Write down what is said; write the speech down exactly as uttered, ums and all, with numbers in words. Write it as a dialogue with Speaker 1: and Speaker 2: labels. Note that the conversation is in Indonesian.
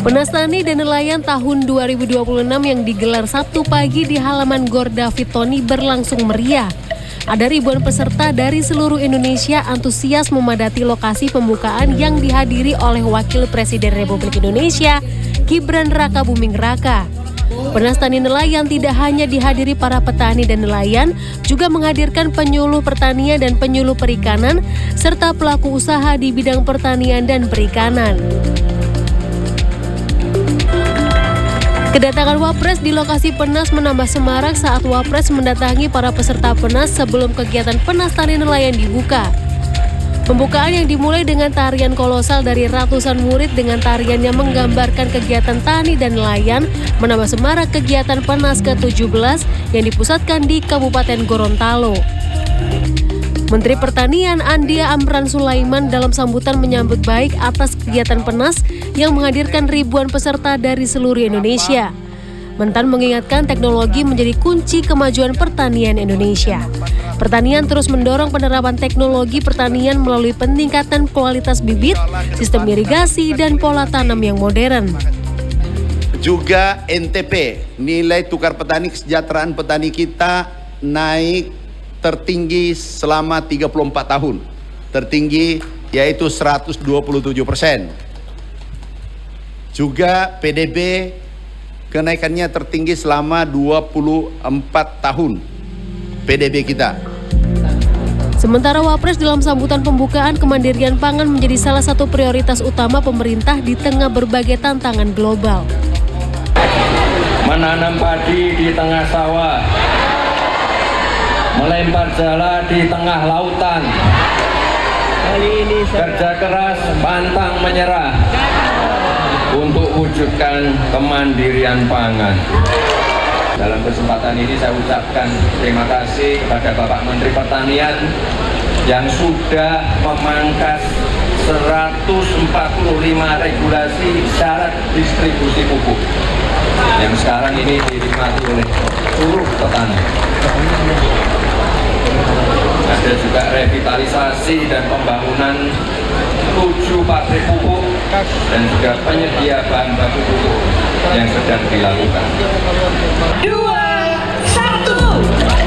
Speaker 1: Penas Tani dan Nelayan tahun dua ribu dua puluh enam yang digelar Sabtu pagi di halaman Gor David Tony berlangsung meriah. Ada ribuan peserta dari seluruh Indonesia antusias memadati lokasi pembukaan yang dihadiri oleh Wakil Presiden Republik Indonesia, Gibran Rakabuming Raka. Penas Tani Nelayan tidak hanya dihadiri para petani dan nelayan, juga menghadirkan penyuluh pertanian dan penyuluh perikanan, serta pelaku usaha di bidang pertanian dan perikanan. Kedatangan Wapres di lokasi Penas menambah semarak saat Wapres mendatangi para peserta Penas sebelum kegiatan Penas Tani Nelayan dibuka. Pembukaan yang dimulai dengan tarian kolosal dari ratusan murid dengan tarian yang menggambarkan kegiatan tani dan nelayan menambah semarak kegiatan Penas ke tujuh belas yang dipusatkan di Kabupaten Gorontalo. Menteri Pertanian Andia Amran Sulaiman dalam sambutan menyambut baik atas kegiatan Penas yang menghadirkan ribuan peserta dari seluruh Indonesia. Mentan mengingatkan teknologi menjadi kunci kemajuan pertanian Indonesia. Pertanian terus mendorong penerapan teknologi pertanian melalui peningkatan kualitas bibit, sistem irigasi, dan pola tanam yang modern.
Speaker 2: Juga N T P, nilai tukar petani kesejahteraan petani kita naik tertinggi selama tiga puluh empat tahun, tertinggi yaitu seratus dua puluh tujuh persen. Juga P D B kenaikannya tertinggi selama dua puluh empat tahun, P D B kita.
Speaker 1: Sementara Wapres dalam sambutan pembukaan, kemandirian pangan menjadi salah satu prioritas utama pemerintah di tengah berbagai tantangan global.
Speaker 3: Menanam padi di tengah sawah, melempar jala di tengah lautan, kerja keras pantang menyerah untuk wujudkan kemandirian pangan. Dalam kesempatan ini saya ucapkan terima kasih kepada Bapak Menteri Pertanian yang sudah memangkas seratus empat puluh lima regulasi syarat distribusi pupuk yang sekarang ini dinikmati oleh seluruh petani. Ada juga revitalisasi dan pembangunan tujuh pabrik pupuk dan juga penyedia bahan baku pupuk yang sedang dilakukan.